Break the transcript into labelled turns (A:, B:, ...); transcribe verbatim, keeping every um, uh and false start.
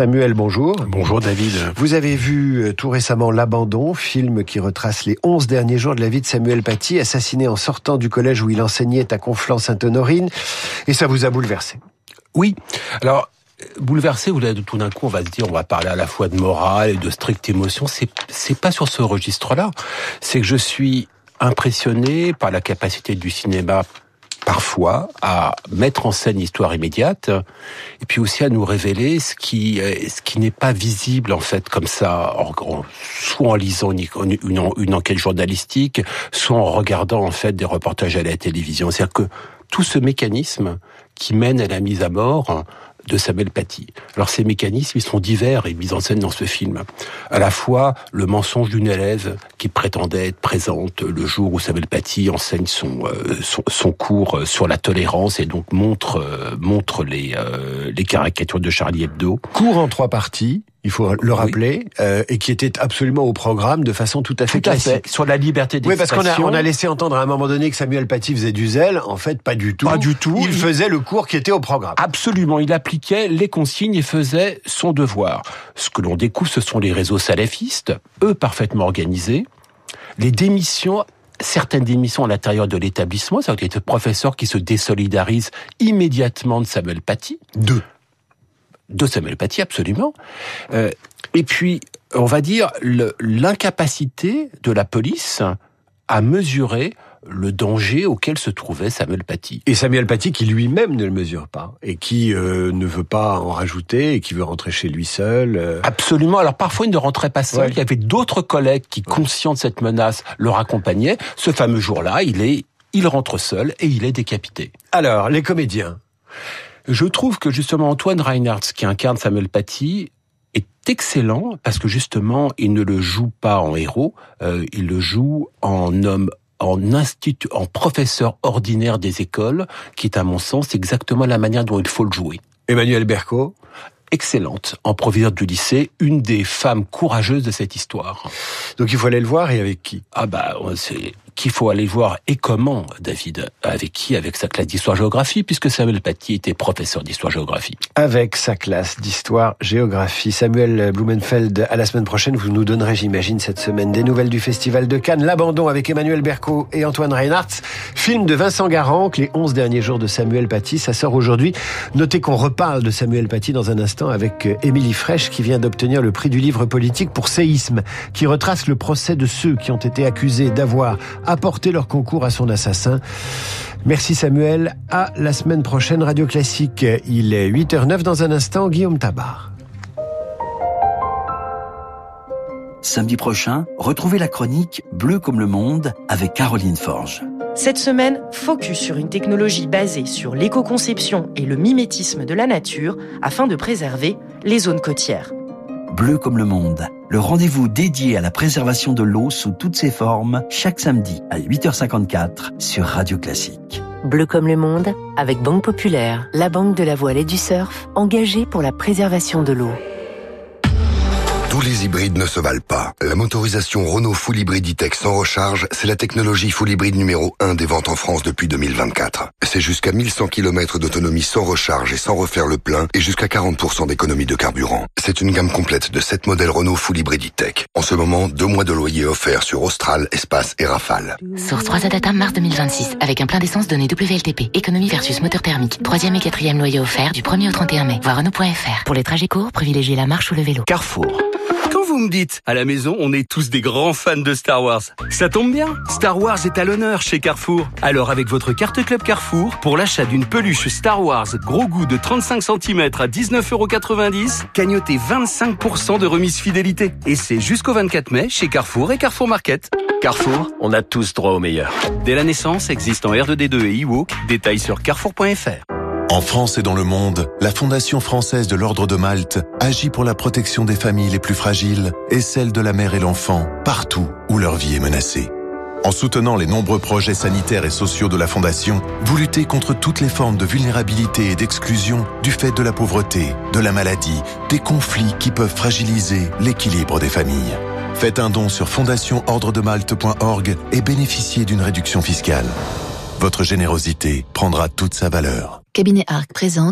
A: Samuel, bonjour.
B: Bonjour David.
A: Vous avez vu euh, tout récemment L'Abandon, film qui retrace les onze derniers jours de la vie de Samuel Paty, assassiné en sortant du collège où il enseignait à Conflans-Sainte-Honorine, et ça vous a bouleversé.
B: Oui, alors bouleversé, vous l'avez tout d'un coup, on va se dire, on va parler à la fois de morale et de stricte émotion. C'est c'est pas sur ce registre-là. C'est que je suis impressionné par la capacité du cinéma parfois à mettre en scène l'histoire immédiate et puis aussi à nous révéler ce qui ce qui n'est pas visible en fait comme ça, en, en, soit en lisant une, une, une enquête journalistique, soit en regardant en fait des reportages à la télévision. C'est-à-dire que tout ce mécanisme qui mène à la mise à mort de Samuel Paty. Alors ces mécanismes, ils sont divers et mis en scène dans ce film. À la fois le mensonge d'une élève qui prétendait être présente le jour où Samuel Paty enseigne son euh, son, son cours sur la tolérance et donc montre euh, montre les euh, les caricatures de Charlie Hebdo.
A: Cours en trois parties, il faut le rappeler, oui. euh, et qui était absolument au programme de façon tout à fait
B: tout à
A: classique.
B: fait. Sur la liberté d'expression.
A: Oui, parce qu'on a, on a laissé entendre à un moment donné que Samuel Paty faisait du zèle. En fait, pas du tout.
B: Pas du tout.
A: Il, il faisait le cours qui était au programme.
B: Absolument. Il appliquait les consignes et faisait son devoir. Ce que l'on découvre, ce sont les réseaux salafistes, eux parfaitement organisés. Les démissions, certaines démissions à l'intérieur de l'établissement, c'est-à-dire des professeurs qui se désolidarisent immédiatement de Samuel Paty.
A: Deux.
B: De Samuel Paty, absolument. Euh, et puis, on va dire, le, l'incapacité de la police à mesurer le danger auquel se trouvait Samuel Paty.
A: Et Samuel Paty qui lui-même ne le mesure pas, et qui euh, ne veut pas en rajouter, et qui veut rentrer chez lui seul. Euh...
B: Absolument. Alors parfois, il ne rentrait pas seul.
A: Ouais.
B: Il y avait d'autres collègues qui, ouais. conscients de cette menace, le raccompagnaient. Ce fameux jour-là, il est, il rentre seul et il est décapité.
A: Alors, les comédiens.
B: Je trouve que justement Antoine Reinhardt, qui incarne Samuel Paty, est excellent parce que justement il ne le joue pas en héros, euh, il le joue en homme, en institut, en professeur ordinaire des écoles, qui est à mon sens exactement la manière dont il faut le jouer.
A: Emmanuelle Berco.
B: Excellente, en proviseur du lycée, une des femmes courageuses de cette histoire.
A: Donc il faut aller le voir, et avec qui?
B: Ah bah c'est qu'il faut aller voir et comment, David. Avec qui? Avec sa classe d'histoire-géographie, puisque Samuel Paty était professeur d'histoire-géographie.
A: Avec sa classe d'histoire-géographie. Samuel Blumenfeld, à la semaine prochaine, vous nous donnerez, j'imagine, cette semaine des nouvelles du Festival de Cannes. L'Abandon avec Emmanuelle Berco et Antoine Reinhardt. Film de Vincent Garanc, les onze derniers jours de Samuel Paty. Ça sort aujourd'hui. Notez qu'on reparle de Samuel Paty dans un instant avec Émilie Frêche, qui vient d'obtenir le prix du livre politique pour Séisme, qui retrace le procès de ceux qui ont été accusés d'avoir apporté leur concours à son assassin. Merci Samuel. À la semaine prochaine, Radio Classique. Il est huit heures neuf dans un instant, Guillaume Tabar.
C: Samedi prochain, retrouvez la chronique Bleu comme le monde avec Caroline Forge.
D: Cette semaine, focus sur une technologie basée sur l'éco-conception et le mimétisme de la nature afin de préserver les zones côtières.
C: Bleu comme le monde, le rendez-vous dédié à la préservation de l'eau sous toutes ses formes, chaque samedi à huit heures cinquante-quatre sur Radio Classique.
E: Bleu comme le monde, avec Banque Populaire, la banque de la voile et du surf, engagée pour la préservation de l'eau.
F: Tous les hybrides ne se valent pas. La motorisation Renault Full Hybrid E-Tech sans recharge, c'est la technologie Full Hybrid numéro un des ventes en France depuis deux mille vingt-quatre. C'est jusqu'à mille cent kilomètres d'autonomie sans recharge et sans refaire le plein, et jusqu'à quarante pour cent d'économie de carburant. C'est une gamme complète de sept modèles Renault Full Hybrid E-Tech. En ce moment, deux mois de loyer offerts sur Austral, Espace et Rafale.
G: Source trois A Data mars deux mille vingt-six, avec un plein d'essence donné W L T P. Économie versus moteur thermique. Troisième et quatrième loyer offert du premier au trente et un mai. Voir Renault point F R. Pour les trajets courts, privilégiez la marche ou le vélo.
H: Carrefour. Quand vous me dites, à la maison, on est tous des grands fans de Star Wars. Ça tombe bien, Star Wars est à l'honneur chez Carrefour. Alors avec votre carte Club Carrefour, pour l'achat d'une peluche Star Wars gros goût de trente-cinq centimètres à dix-neuf euros quatre-vingt-dix, cagnotez vingt-cinq pour cent de remise fidélité. Et c'est jusqu'au vingt-quatre mai chez Carrefour et Carrefour Market. Carrefour, on a tous droit au meilleur. Dès la naissance, existe en R deux D deux et e-walk. Détails sur carrefour point F R.
I: En France et dans le monde, la Fondation française de l'Ordre de Malte agit pour la protection des familles les plus fragiles et celle de la mère et l'enfant, partout où leur vie est menacée. En soutenant les nombreux projets sanitaires et sociaux de la Fondation, vous luttez contre toutes les formes de vulnérabilité et d'exclusion du fait de la pauvreté, de la maladie, des conflits qui peuvent fragiliser l'équilibre des familles. Faites un don sur fondation ordre de malte point org et bénéficiez d'une réduction fiscale. Votre générosité prendra toute sa valeur.
J: Cabinet Arc présente